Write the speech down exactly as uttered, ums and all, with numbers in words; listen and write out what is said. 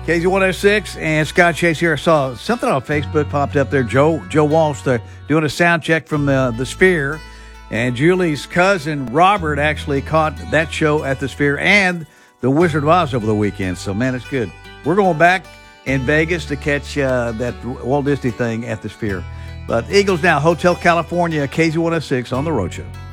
K Z one oh six and Scott Chase here. I saw something on Facebook popped up there. Joe Joe Walsh they're doing a sound check from the, the Sphere. And Julie's cousin, Robert, actually caught that show at the Sphere and the Wizard of Oz over the weekend. So, man, it's good. We're going back in Vegas to catch uh, that Walt Disney thing at the Sphere. But Eagles now, Hotel California, K Z one oh six on the Road Show.